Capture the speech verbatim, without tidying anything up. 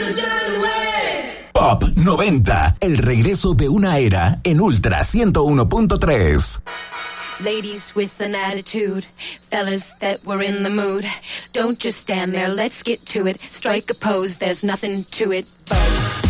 Pop noventa, el regreso de una era en Ultra ciento uno punto tres. Ladies with an attitude, fellas that were in the mood. Don't just stand there, let's get to it. Strike a pose, there's nothing to it but